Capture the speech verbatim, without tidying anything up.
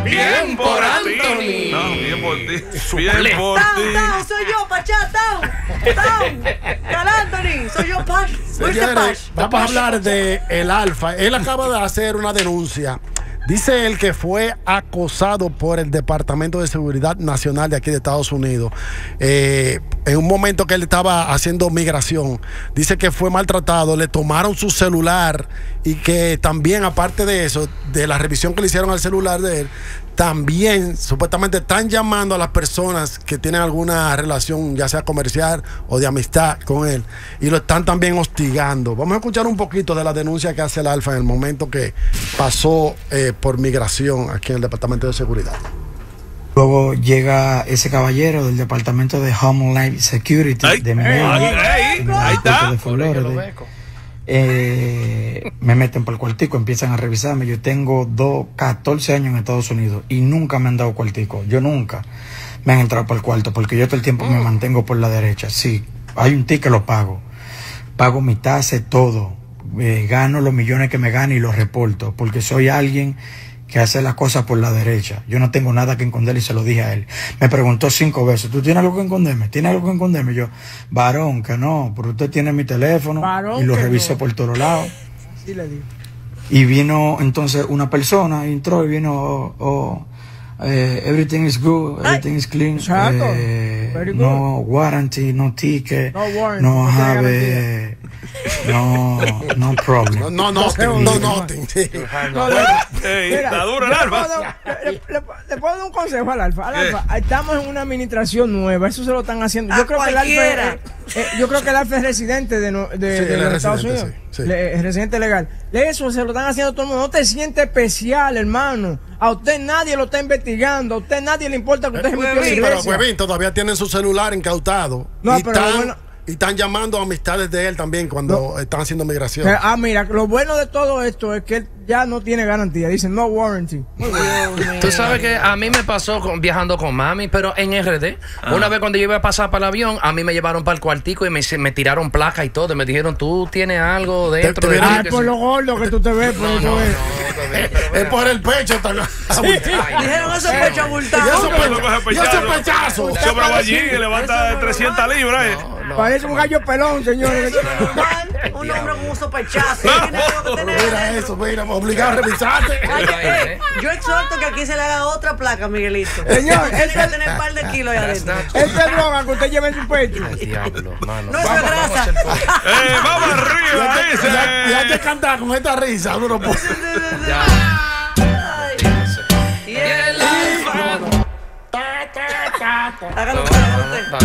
Bien por Anthony. No, bien por ti. Bien por Tao, ti. Tao, soy yo, Pachá, Tao. Tao. Cal Anthony, soy yo, Pash. Señores, vamos a hablar de el Alfa. Él acaba de hacer una denuncia. Dice él que fue acosado por el Departamento de Seguridad Nacional de aquí de Estados Unidos. Eh, en un momento que él estaba haciendo migración, dice que fue maltratado, le tomaron su celular y que también, aparte de eso, de la revisión que le hicieron al celular de él, también supuestamente están llamando a las personas que tienen alguna relación, ya sea comercial o de amistad con él, y lo están también hostigando. Vamos a escuchar un poquito de la denuncia que hace el Alfa en el momento que pasó eh, por migración aquí en el Departamento de Seguridad. Luego llega ese caballero del Departamento de Homeland Security Ay, de Miami, ay, ay, ahí está. de Florida. Eh, me meten por el cuartico, empiezan a revisarme. Yo tengo dos, catorce años en Estados Unidos y nunca me han dado cuartico. Yo nunca me han entrado por el cuarto porque yo todo el tiempo me mantengo por la derecha. Sí, hay un ticket, lo pago. Pago mi tasa, todo. Eh, gano los millones que me gano y los reporto porque soy alguien que hace las cosas por la derecha. Yo no tengo nada que esconder y se lo dije a él. Me preguntó cinco veces, ¿tú tienes algo que esconderme? ¿Tienes algo que esconderme? Y yo, varón, que no, pero usted tiene mi teléfono. Varón, y lo revisé no. por todos lados. Sí le digo. Y vino entonces una persona, entró y vino, oh, oh, eh, everything is good, everything Ay. is clean. Eh, no warranty, no ticket, no, warranty, no have, eh, no, no problem. No, no, no, no, no, no. Está duro el Alfa. Le, le, le puedo dar un consejo al Alfa. Al Alfa, estamos en una administración nueva, eso se lo están haciendo. Yo creo que el Alfa es, eh, yo creo que el Alfa es residente de, de, sí, de los Estados Unidos. Sí, sí. Le, es residente legal. Eso se lo están haciendo todo el mundo. No te sientes especial, hermano. A usted nadie lo está investigando. A usted nadie le importa que usted se metió en la iglesia. Pero, Huevín, todavía tienen su celular incautado. No, y pero están, bueno, y están llamando a amistades de él también cuando no. están haciendo migración. Ah, mira, lo bueno de todo esto es que él ya no tiene garantía. Dicen no warranty. Tú sabes que a mí me pasó con, viajando con mami, pero en R D. Ah. Una vez cuando yo iba a pasar para el avión, a mí me llevaron para el cuartico y me, me tiraron placa y todo. Y me dijeron, tú tienes algo dentro te, te de ti. Ah, es por lo gordo que tú te ves. Por no, eso no, es. No, es por el pecho. Tan... Sí. Dijeron esos pechos abultados. Y esos pechazos. Sobra allí que levanta trescientas libras. Eh. No, no, Parece no, un gallo pelón, señores. Eso no es normal. Un hombre con un sopechazo. Mira eso, mira, obligado a revisarte. Ay, eh, yo exhorto que aquí se le haga otra placa, Miguelito. Señor, tiene que tener un par de kilos ahí adentro. Esta es droga que usted lleva en su pecho. Diablo, mano. No, eso es grasa. Eh, vamos arriba, dice. Y hay que cantar con esta risa. Uno puede. Y el Alfa. Hágalo, no, no, no, no.